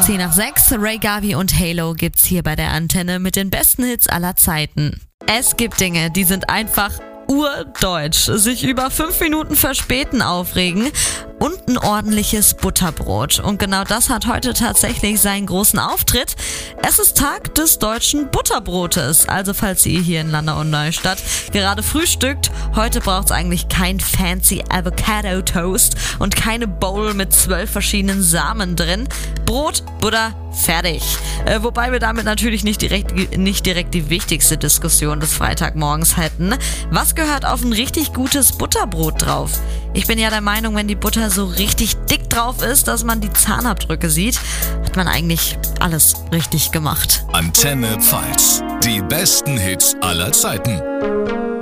10:06, Ray Gavi und Halo gibt's hier bei der Antenne mit den besten Hits aller Zeiten. Es gibt Dinge, die sind einfach urdeutsch. Sich über 5 Minuten verspäten aufregen und ein ordentliches Butterbrot. Und genau das hat heute tatsächlich seinen großen Auftritt. Es ist Tag des deutschen Butterbrotes. Also falls ihr hier in Landau und Neustadt gerade frühstückt, heute braucht's eigentlich kein fancy Avocado Toast und keine Bowl mit 12 verschiedenen Samen drin. Brot, Butter, fertig. Wobei wir damit natürlich nicht direkt die wichtigste Diskussion des Freitagmorgens hätten. Was gehört auf ein richtig gutes Butterbrot drauf? Ich bin ja der Meinung, wenn die Butter so richtig dick drauf ist, dass man die Zahnabdrücke sieht, hat man eigentlich alles richtig gemacht. Antenne Pfalz. Die besten Hits aller Zeiten.